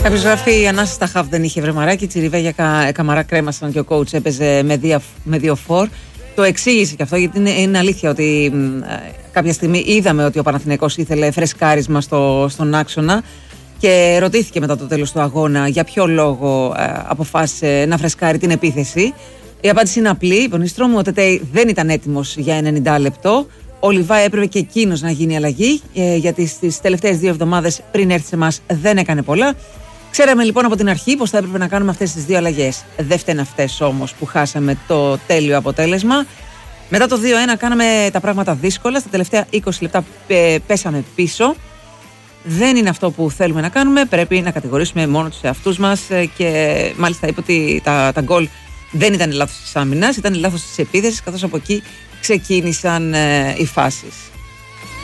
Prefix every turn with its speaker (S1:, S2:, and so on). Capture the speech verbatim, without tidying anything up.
S1: Κάποιος γράφει: η ανάσα στα χαβ δεν είχε βρεμαράκι. Τσιριβέ κα, καμαρά κρέμασαν και ο coach έπαιζε με, δια, με δύο φορ. Το εξήγησε και αυτό, γιατί είναι, είναι αλήθεια ότι ε, κάποια στιγμή είδαμε ότι ο Παναθηναϊκός ήθελε φρεσκάρισμα στο, στον άξονα και ρωτήθηκε μετά το τέλος του αγώνα για ποιο λόγο ε, αποφάσισε να φρεσκάρει την επίθεση. Η απάντηση είναι απλή. Είπε ο Νίστρομου: ο Τετέι δεν ήταν έτοιμος για ενενήντα λεπτό. Ο Λιβάη έπρεπε και εκείνος να γίνει αλλαγή, ε, γιατί στις τελευταίες δύο εβδομάδες πριν έρθει σε εμάς δεν έκανε πολλά. Ξέραμε λοιπόν από την αρχή πως θα έπρεπε να κάνουμε αυτές τις δύο αλλαγές. Δεν φταίνε αυτές όμως που χάσαμε το τέλειο αποτέλεσμα. Μετά το δύο ένα κάναμε τα πράγματα δύσκολα. Στα τελευταία είκοσι λεπτά ε, πέσαμε πίσω. Δεν είναι αυτό που θέλουμε να κάνουμε. Πρέπει να κατηγορήσουμε μόνο τους εαυτούς μας. Ε, και μάλιστα είπε ότι τα, τα γκολ δεν ήταν λάθος της άμυνας, ήταν λάθος της επίθεσης, καθώς από εκεί ξεκίνησαν ε, οι φάσεις.